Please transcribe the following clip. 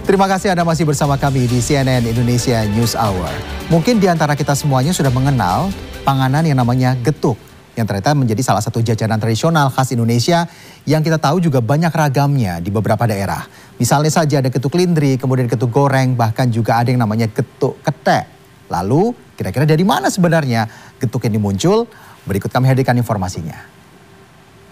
Terima kasih Anda masih bersama kami di CNN Indonesia News Hour. Mungkin di antara kita semuanya sudah mengenal panganan yang namanya getuk, yang ternyata menjadi salah satu jajanan tradisional khas Indonesia yang kita tahu juga banyak ragamnya di beberapa daerah. Misalnya saja ada getuk lindri, kemudian getuk goreng, bahkan juga ada yang namanya getuk ketek. Lalu kira-kira dari mana sebenarnya getuk ini muncul? Berikut kami hadirkan informasinya.